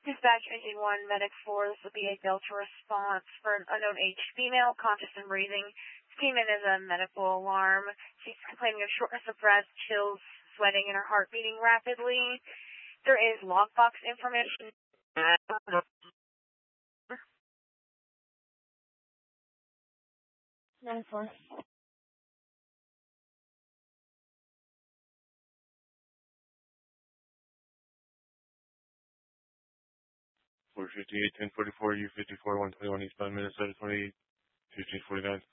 Dispatch Engine 1, Medic 4, this will be a Delta response for an unknown age female, conscious and breathing. She came in as a medical alarm. She's complaining of shortness of breath, chills, sweating, and her heart beating rapidly. There is logbox information. 9-4. 458, 1044, U54, 121 eastbound Minnesota 28, 1549.